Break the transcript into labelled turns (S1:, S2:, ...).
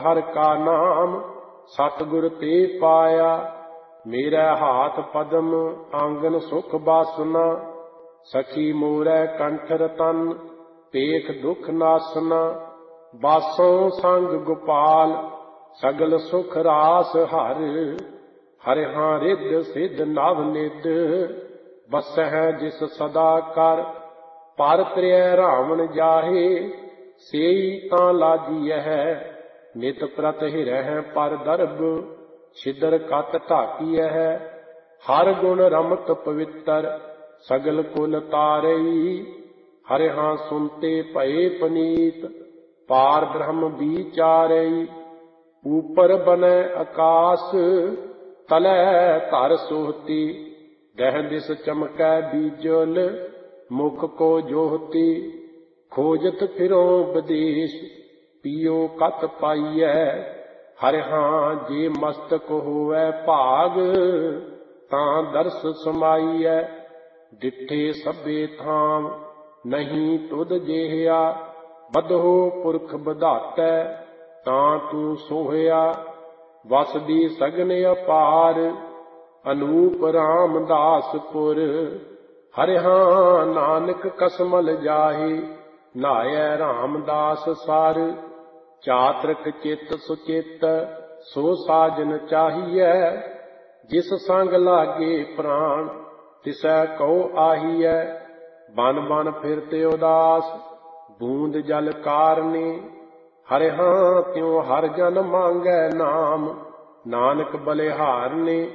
S1: हर का नाम सतगुर ते पाया। मेरा हाथ पद्म आंगन सुख बासना। सखी मोरै कंठ रतन पेख दुख नासना। बासों संग गोपाल सगल सुख रास हर। हरिहां रिद्ध सिद्ध नव निध बसਹਿ जिस सदा कर। पर त्रिय रावण जाहे सेई तां लाजियਹਿ। नित प्रत हिरਹਿ पर दरब छिदर कत ढाकीयਹਿ। हर गुण रमत पवित्र सगल कुल तारई। हरिहां सुनते भये पनीत पार ब्रह्म विचारई। ऊपर बनै आकाश तलै धर सोहती। दह दिस चमकै बीजल मुख को जोहती। खोजत फिरो विदेश पियो कत पाइयै। हरिहां जे मस्तक होवै भाग तां दर्श समाइयै। डिठे सभे थाम नहीं तुध जेहिया। बधो पुरख बधातै तां तू सोहिया। वसदी सगन अपार अनूप रामदासपुर। हरिहां नानक कसमल जाहि नायै रामदास सर। चातृक चित सुचित सो साजन चाहिए। जिस संग लागे प्राण तिसै कौ आहियै। बन बन फिरते उदास बूंद जल कारने। हरिहां त्यों हर जन मांगै नाम नानक बलिहारने।